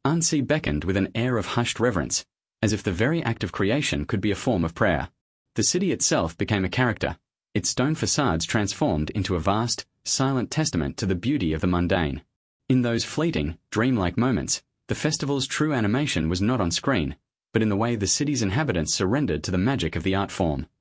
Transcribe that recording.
Annecy beckoned with an air of hushed reverence, as if the very act of creation could be a form of prayer. The city itself became a character, its stone facades transformed into a vast, silent testament to the beauty of the mundane. In those fleeting, dreamlike moments, the festival's true animation was not on screen, but in the way the city's inhabitants surrendered to the magic of the art form.